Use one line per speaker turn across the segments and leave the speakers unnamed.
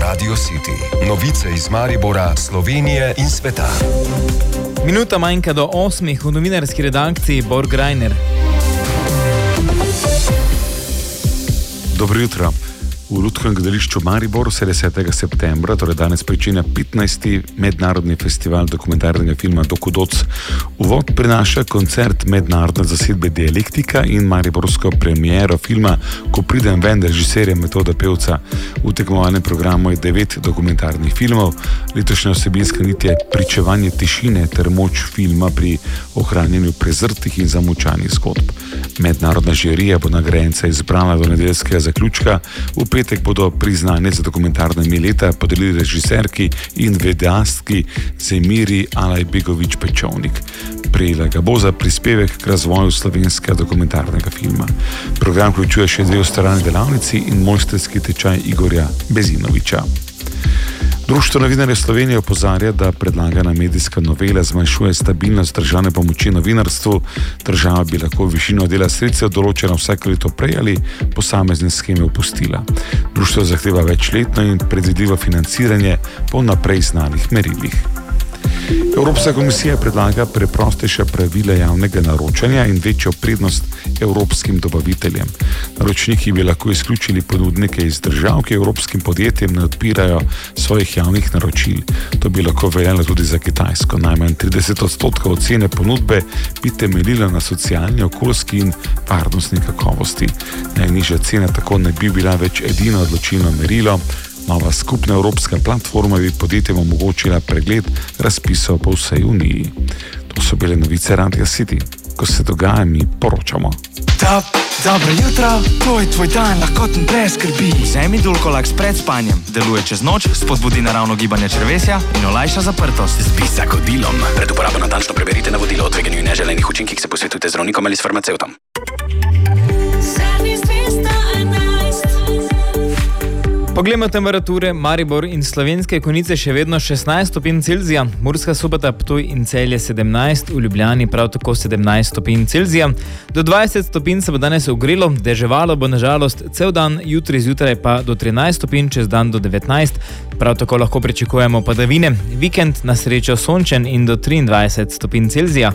Radio City. Novice iz Maribora, Slovenije in sveta.
Minuta manjka do 8 v novinarski redakciji Borg Reiner.
Dobro jutro. V Lutkovnem gledališču Maribor se 10. septembra, torej danes, pričenja 15. mednarodni festival dokumentarnega filma Dokudoc. Uvod prinaša koncert mednarodne zasedbe Dialektika in mariborsko premiero filma Ko pridem ven režiserja Metoda Pevca. V tekmovalnem programu je 9 dokumentarnih filmov. Letošnja vsebinska nit je pričevanje tišine ter moč filma pri ohranjanju prezrtih in zamolčanih zgodb. Mednarodna žirija bo nagrajenca izbrala do nedeljskega zaključka. V petek bodo priznanje za dokumentarne leta podelili režiserki in vedastki Zemiri Alajbegović-Pečovnik. Prejela ga bo za prispevek k razvoju slovenskega dokumentarnega filma. Program vključuje še 2 ustvarjalni delavnici in mojstrski tečaj Igorja Bezinoviča. Društvo novinarjev Slovenije opozarja, da predlagana medijska novela zmanjšuje stabilnost državne pomoči novinarstvu. Država bi lahko višino dela sredstev določena vsako leto prej ali posamezne sheme opustila. Društvo zahteva večletno in predvidljivo financiranje po naprej znanih merilih. Evropska komisija predlaga preprostejša pravila javnega naročanja in večjo prednost evropskim dobaviteljem. Naročniki bi lahko izključili ponudnike iz držav, ki evropskim podjetjem ne odpirajo svojih javnih naročil. To bi lahko veljalo tudi za Kitajsko. Najmanj 30% ocene ponudbe bi temeljila na socialni, okoljski in varnostni kakovosti. Najnižja cena tako ne bi bila več edino odločilno merilo. Nova skupna evropska platforma bi podjetjem omogočila pregled razpisov po vsej Uniji. To so bile novice Radia City. Ko se dogaja, mi poročamo.
Dobro jutro, to je tvoj dan, lahkoten brez skrbi.
Vzemi Dulcolax pred spanjem. Deluje čez noč, spodbudi naravno gibanje črevesja in olajša zaprtost.
Z bisakodilom. Pred uporabo natančno preberite navodilo o tveganju in neželenih učinkih, se posvetujte z zdravnikom ali s farmacevtom.
Poglejmo temperature. Maribor in Slovenske Konjice še vedno 16 stopinj Celzija, Murska Sobota, Ptuj in Celje 17, v Ljubljani prav tako 17 stopinj Celzija. Do 20 stopinj se bo danes ogrelo, deževalo bo na žalost cel dan, jutri zjutraj pa do 13 stopinj, čez dan do 19. Prav tako lahko pričakujemo padavine. Vikend na srečo sončen in do 23 stopinj Celzija.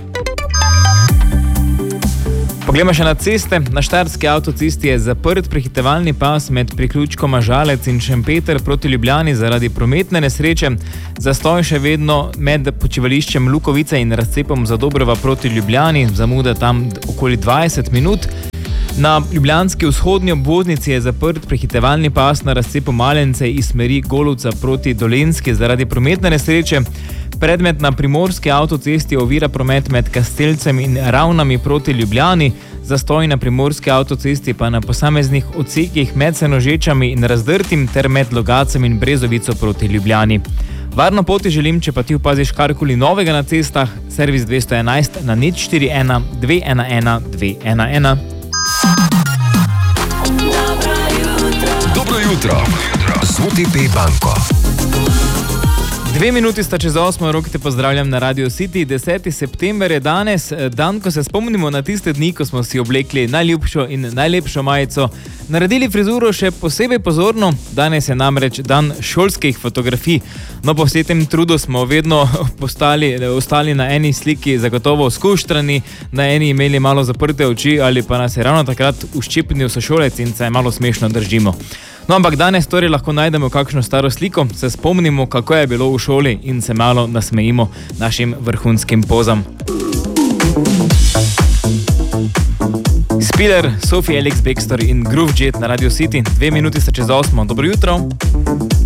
Poglejmo še na ceste. Na Štajerski avtocesti je zaprt prehitevalni pas med priključkoma Žalec in Šempeter proti Ljubljani zaradi prometne nesreče. Zastoj še vedno med počivališčem Lukovice in razcepom Zadobrova proti Ljubljani, zamuda tam okoli 20 minut. Na ljubljanski vzhodni obvoznici je zaprt prehitevalni pas na razcepu Malence iz smeri Golovca proti Dolenjski zaradi prometne nesreče. Predmet na primorski avtocesti ovira promet med Kastelcem in Ravnami proti Ljubljani, zastoj na primorski avtocesti pa na posameznih odsekih med Senožečami in Razdrtim ter med Logacem in Brezovico proti Ljubljani. Varno poti želim, če pa ti opaziš karkoli novega na cestah, servis 211 na 041 211 211.
Dobro jutro. Z OTP banko.
2 minuti sta čez 8, Rok te pozdravljam na Radio City. 10. september je danes, dan, ko se spomnimo na tiste dni, ko smo si oblekli najljubšo in najlepšo majico, naredili frizuro še posebej pozorno. Danes je namreč dan šolskih fotografij. No, po vsem tem trudu smo vedno ostali na eni sliki zagotovo skuštrani, na eni imeli malo zaprte oči ali pa nas je ravno takrat uščepnil sošolec in se malo smešno držimo. No, ampak danes torej lahko najdemo kakšno staro sliko, se spomnimo, kako je bilo v šoli in se malo nasmejimo našim vrhunskim pozam. Spiller, Sophie Ellis Bextor in Groove Jet na Radio City. 2 minuti sta čez 8. Dobro jutro.